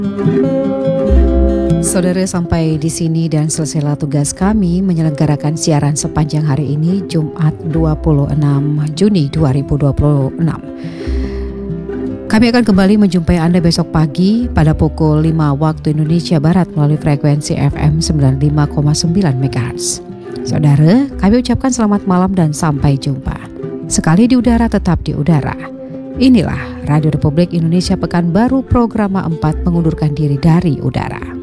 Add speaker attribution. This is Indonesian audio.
Speaker 1: Saudara, sampai di sini dan selesailah tugas kami menyelenggarakan siaran sepanjang hari ini, Jumat 26 Juni 2026. Kami akan kembali menjumpai Anda besok pagi pada pukul 5 waktu Indonesia Barat melalui frekuensi FM 95,9 MHz. Saudara, kami ucapkan selamat malam dan sampai jumpa. Sekali di udara, tetap di udara. Inilah Radio Republik Indonesia Pekanbaru, program 4 mengundurkan diri dari udara.